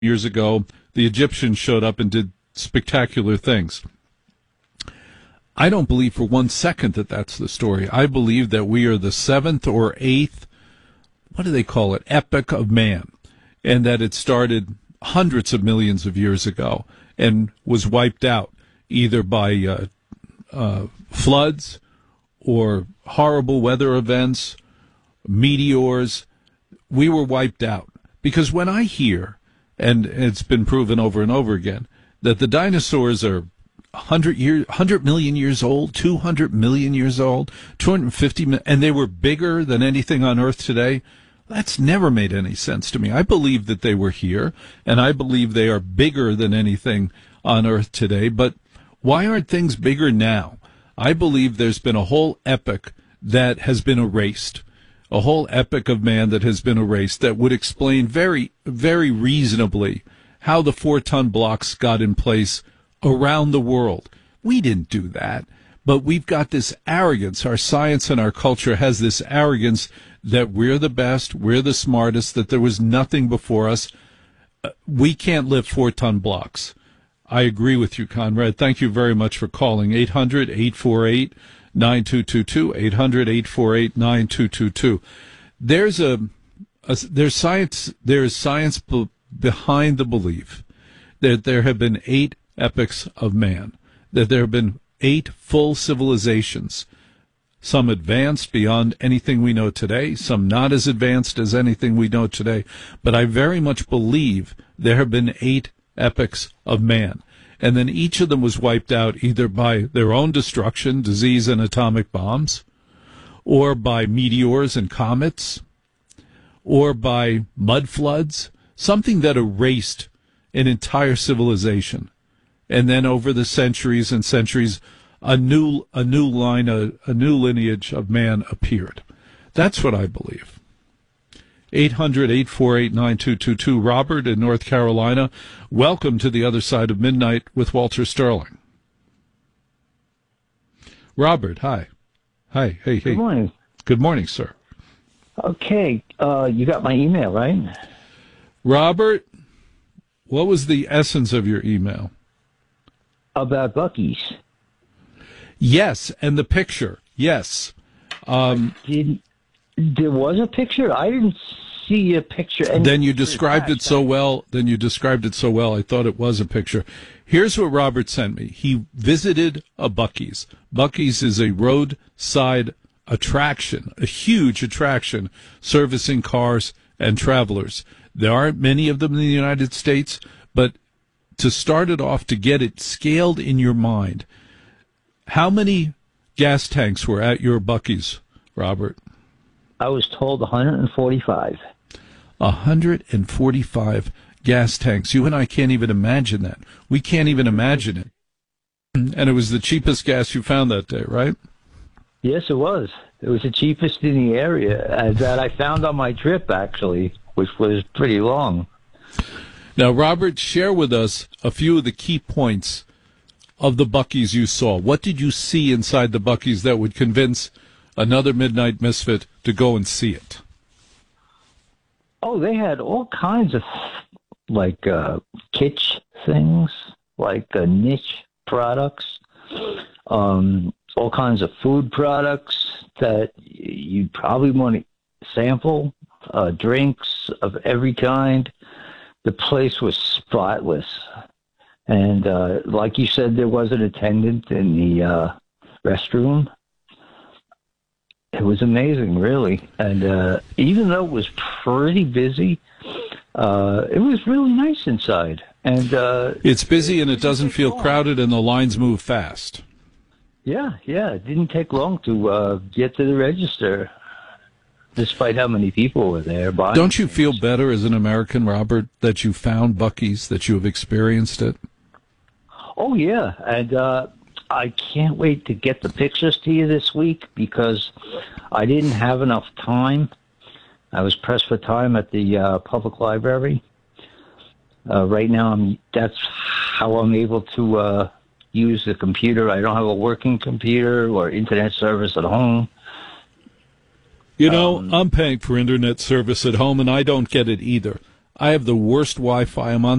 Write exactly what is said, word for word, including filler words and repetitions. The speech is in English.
years ago, the Egyptians showed up and did spectacular things. I don't believe for one second that that's the story. I believe that we are the seventh or eighth, what do they call it, epoch of man, and that it started hundreds of millions of years ago and was wiped out either by uh, uh, floods or horrible weather events, meteors. We were wiped out. Because when I hear, and it's been proven over and over again, that the dinosaurs are one hundred years, one hundred million years old, two hundred million years old, two hundred fifty million, and they were bigger than anything on Earth today, that's never made any sense to me. I believe that they were here, and I believe they are bigger than anything on Earth today, but why aren't things bigger now? I believe there's been a whole epoch that has been erased. A whole epoch of man that has been erased that would explain very, very reasonably how the four-ton blocks got in place around the world. We didn't do that, but we've got this arrogance. Our science and our culture has this arrogance that we're the best, we're the smartest, that there was nothing before us. We can't lift four-ton blocks. I agree with you, Conrad. Thank you very much for calling. eight hundred, eight four eight, nine two two two, eight hundred, eight four eight, nine two two two. There's a, a there's science there's science b- behind the belief that there have been eight epochs of man, that there have been eight full civilizations, some advanced beyond anything we know today, some not as advanced as anything we know today, but I very much believe there have been eight epochs of man. And then each of them was wiped out either by their own destruction, disease and atomic bombs, or by meteors and comets, or by mud floods, something that erased an entire civilization. And then over the centuries and centuries, a new a new line, a, a new lineage of man appeared. That's what I believe. eight hundred, eight four eight, nine two two two. Robert in North Carolina, welcome to the other side of midnight with Walter Sterling. Robert, hi. Hi, hey, hey. Good morning. Good morning, sir. Okay, uh, you got my email, right? Robert, what was the essence of your email? About Buc-ee's. Yes, and the picture, yes. Um, Did, there was a picture? I didn't see a picture. Then you described it so well. Then you described it so well. I thought it was a picture. Here's what Robert sent me. He visited a Buc-ee's. Buc-ee's is a roadside attraction, a huge attraction, servicing cars and travelers. There aren't many of them in the United States, but to start it off, to get it scaled in your mind, how many gas tanks were at your Buc-ee's, Robert? I was told one hundred forty-five. one hundred forty-five gas tanks. You and I can't even imagine that. We can't even imagine it. And it was the cheapest gas you found that day, right? Yes, it was. It was the cheapest in the area uh, that I found on my trip, actually, which was pretty long. Now, Robert, share with us a few of the key points of the Buc-ee's you saw. What did you see inside the Buc-ee's that would convince another Midnight Misfit to go and see it? Oh, they had all kinds of, like, uh, kitsch things, like uh, niche products, um, all kinds of food products that you probably want to sample, uh, drinks of every kind. The place was spotless. And uh, like you said, there was an attendant in the uh, restroom. It was amazing, really. And uh, even though it was pretty busy, uh, it was really nice inside. And uh, it's busy and it doesn't feel crowded and the lines move fast. Yeah, yeah. It didn't take long to uh, get to the register, despite how many people were there. Don't you feel better as an American, Robert, that you found Buc-ee's, that you have experienced it? Oh, yeah. And uh, I can't wait to get the pictures to you this week because I didn't have enough time. I was pressed for time at the uh, public library. Uh, right now, I'm, that's how I'm able to uh, use the computer. I don't have a working computer or internet service at home. You know, Um, I'm paying for internet service at home, and I don't get it either. I have the worst Wi-Fi. I'm on